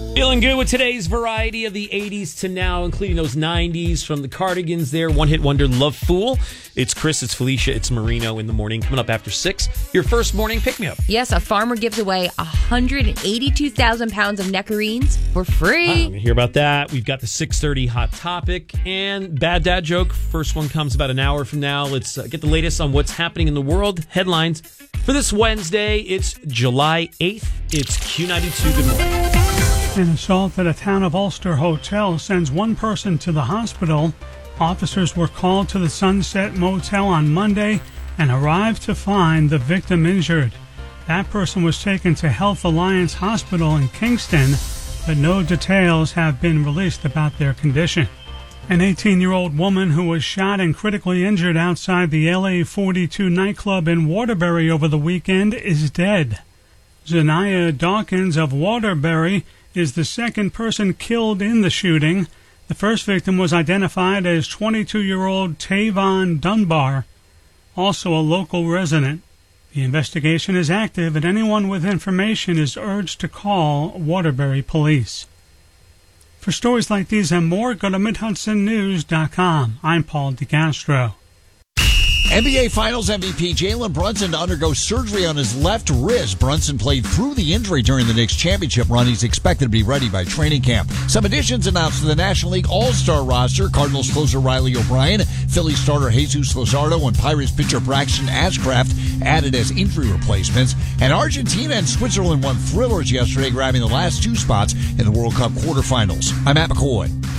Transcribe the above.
Feeling good with today's variety of the 80s to now, including those 90s from the Cardigans there. One-hit wonder, Love Fool. It's Chris, it's Felicia, it's Marino in the morning. Coming up after 6, your first morning pick-me-up. Yes, a farmer gives away 182,000 pounds of nectarines for free. I'm going to hear about that. We've got the 6:30 Hot Topic and Bad Dad Joke. First one comes about an hour from now. Let's get the latest on what's happening in the world. Headlines for this Wednesday. It's July 8th. It's Q92. Good morning. An assault at a Town of Ulster hotel sends one person to the hospital. Officers were called to the Sunset Motel on Monday and arrived to find the victim injured. That person was taken to Health Alliance Hospital in Kingston, but no details have been released about their condition. An 18-year-old woman who was shot and critically injured outside the LA 42 nightclub in Waterbury over the weekend is dead. Zanaya Dawkins of Waterbury is the second person killed in the shooting. The first victim was identified as 22-year-old Tavon Dunbar, also a local resident. The investigation is active, and anyone with information is urged to call Waterbury Police. For stories like these and more, go to MidHudsonNews.com. I'm Paul DeCastro. NBA Finals MVP Jalen Brunson to undergo surgery on his left wrist. Brunson played through the injury during the Knicks championship run. He's expected to be ready by training camp. Some additions announced to the National League All-Star roster. Cardinals closer Riley O'Brien, Phillies starter Jesus Luzardo, and Pirates pitcher Braxton Ashcraft added as injury replacements. And Argentina and Switzerland won thrillers yesterday, grabbing the last two spots in the World Cup quarterfinals. I'm Matt McCoy.